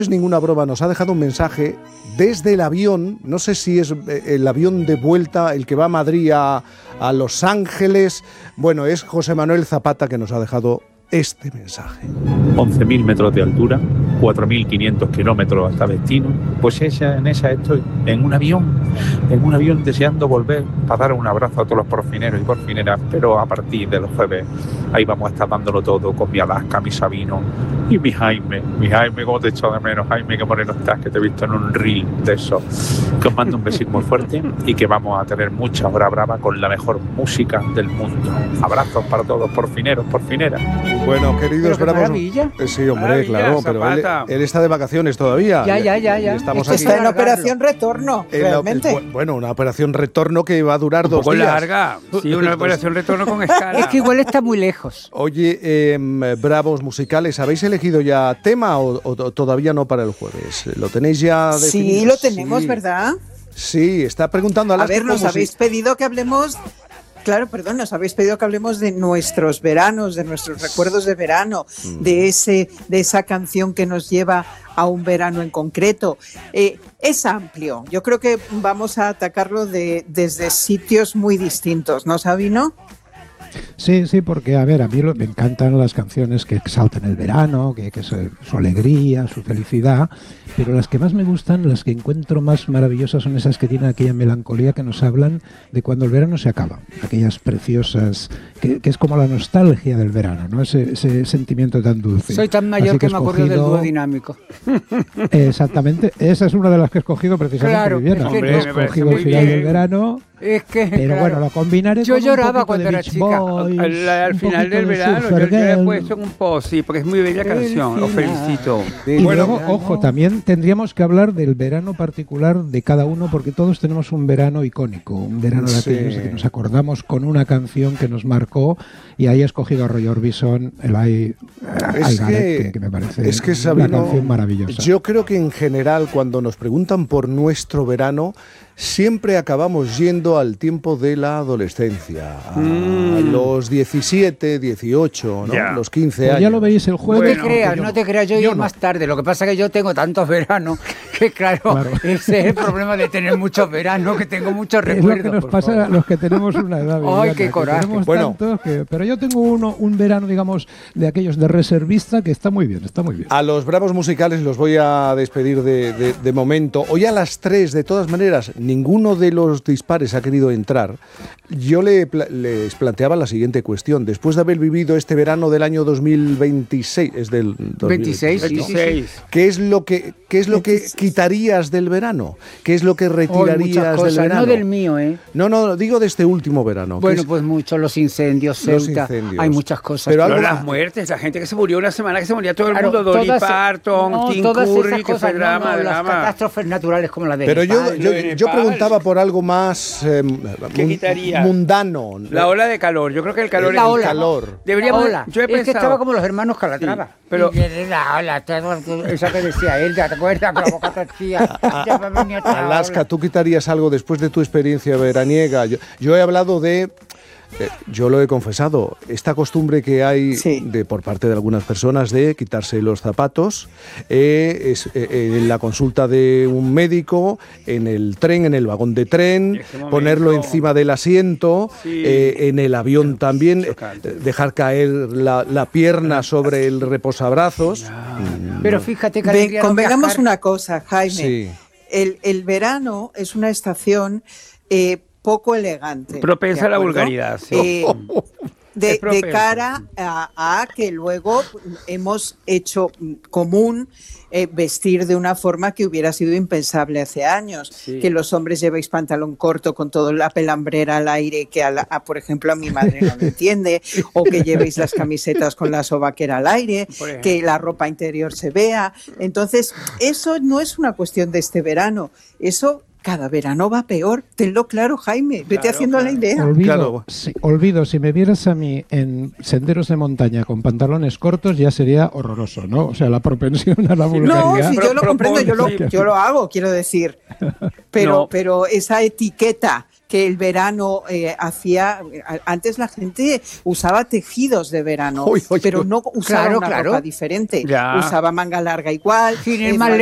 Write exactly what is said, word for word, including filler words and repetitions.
es ninguna broma, nos ha dejado un mensaje desde el avión, no sé si es el avión de vuelta, el que va a Madrid a, a Los Ángeles. Bueno, es José Manuel Zapata que nos ha dejado este mensaje. once mil metros de altura, cuatro mil quinientos kilómetros hasta destino. Pues esa, en esa estoy, en un avión, en un avión deseando volver para dar un abrazo a todos los porfineros y porfineras, pero a partir de los jueves ahí vamos a estar dándolo todo con mi Alaska, mi Sabino y mi Jaime. Mi Jaime, ¿cómo te echo de menos? Jaime, qué moreno estás, que te he visto en un reel de eso. Que os mando un besito muy fuerte y que vamos a tener mucha hora brava con la mejor música del mundo. Abrazos para todos, porfineros, porfineras. Bueno, queridos bravos. Maravilla. Sí, hombre, maravilla, claro, Zapata. Pero él, él está de vacaciones todavía. Ya, ya, ya, ya. Estamos aquí. Está en operación retorno, en realmente. La, bueno, una operación retorno que va a durar un dos poco días. larga. Sí, una operación retorno con escala. Es que igual está muy lejos. Oye, eh, bravos musicales, ¿habéis elegido ya tema o, o todavía no para el jueves? ¿Lo tenéis ya definido? Sí, lo tenemos, sí. ¿Verdad? Sí, está preguntando a las. A ver, nos habéis si... pedido que hablemos. Claro, perdón, nos habéis pedido que hablemos de nuestros veranos, de nuestros recuerdos de verano, mm. de ese, de esa canción que nos lleva a un verano en concreto. Eh, es amplio. Yo creo que vamos a atacarlo de, desde sitios muy distintos, ¿no, Sabino? Sí, sí, porque, a ver, a mí lo, me encantan las canciones que exaltan el verano, que, que su, su alegría, su felicidad, pero las que más me gustan, las que encuentro más maravillosas son esas que tienen aquella melancolía que nos hablan de cuando el verano se acaba, aquellas preciosas, que, que es como la nostalgia del verano, ¿no? Ese, ese sentimiento tan dulce. Soy tan mayor que, que me acuerdo del dúo dinámico. Exactamente, esa es una de las que he escogido precisamente. Claro, Viviana. Es que he escogido el final del verano. Es que, pero claro, bueno, lo combinaré yo con lloraba un cuando era Beach chica. Boys, al, al final del verano, yo, yo le he puesto un post, sí, porque es muy bella canción, lo felicito. Y bueno, luego, ojo, también tendríamos que hablar del verano particular de cada uno, porque todos tenemos un verano icónico, un verano de sí. aquellos de que nos acordamos con una canción que nos marcó, y ahí he escogido a Roy Orbison, el I, es I Got que, It, que, que me parece es que, una Sabino, canción maravillosa. Yo creo que en general, cuando nos preguntan por nuestro verano, siempre acabamos yendo al tiempo de la adolescencia, a mm. los diecisiete, dieciocho, ¿no? Yeah. Los quince pues años. Ya lo veis el jueves. No te creas, no te creas, yo, yo no. más tarde. Lo que pasa es que yo tengo tantos veranos que, claro, claro, ese es el problema de tener muchos veranos, que tengo muchos recuerdos. Es lo que nos pasa favor. a los que tenemos una edad. ¡Ay, qué coraje! Bueno, que, pero yo tengo uno, un verano, digamos, de aquellos de reservista que está muy bien, está muy bien. A los bravos musicales los voy a despedir de, de, de momento. Hoy a las tres, de todas maneras, ninguno de los dispares ha querido entrar. Yo le, les planteaba la siguiente cuestión. Después de haber vivido este verano del año dos mil veintiséis, es del dos mil veintiséis, veintiséis. ¿Qué es lo que qué es lo que quitarías del verano? ¿Qué es lo que retirarías cosas, del verano? No del mío, ¿eh? No, no, digo de este último verano. Bueno, es, pues mucho, los incendios, Ceuta, los incendios. Hay muchas cosas. Pero algo, algo, las muertes, la gente que se murió una semana, que se moría todo el claro, mundo, Dolly todas, Parton, no, Tim todas Curry, esas que cosas, fue drama, no, no, drama. Las catástrofes naturales como la de Pero Nepal, yo, yo, yo preguntaba por algo más eh, ¿Qué quitaría? mundano. La ola de calor, yo creo que el calor la es ola. el calor. Deberíamos, la ola. Yo he es pensado, que estaba como los hermanos Calatrava. Sí, pero la ola, esa que decía él, ¿te acuerdas? Con la boca torcida. Alaska, ¿tú quitarías algo después de tu experiencia veraniega? Yo, yo he hablado de... Eh, yo lo he confesado, esta costumbre que hay sí. de, por parte de algunas personas de quitarse los zapatos eh, es, eh, en la consulta de un médico, en el tren, en el vagón de tren, ponerlo encima del asiento, sí. eh, en el avión también, eh, dejar caer la, la pierna sobre el reposabrazos. No. Pero fíjate que... Ven, convengamos viajar. una cosa, Jaime, sí. el, el verano es una estación... Eh, poco elegante. Propensa a la vulgaridad, sí. Eh, de, de cara a, a que luego hemos hecho común eh, vestir de una forma que hubiera sido impensable hace años. Sí. Que los hombres llevéis pantalón corto con toda la pelambrera al aire, que a, la, a, por ejemplo a mi madre no lo entiende, o que llevéis las camisetas con la sobaquera al aire, que la ropa interior se vea. Entonces, eso no es una cuestión de este verano, eso... Cada verano va peor, tenlo claro, Jaime, vete claro, haciendo claro. la idea. Olvido, claro. si, olvido, si me vieras a mí en senderos de montaña con pantalones cortos ya sería horroroso, ¿no? O sea, la propensión a la vulgaridad. No, si yo lo comprendo, yo lo, yo lo hago, quiero decir. Pero, no. pero esa etiqueta que el verano eh, hacía, antes la gente usaba tejidos de verano, uy, uy, pero no usaba claro, una claro. ropa diferente, ya. Usaba manga larga igual, sin ir más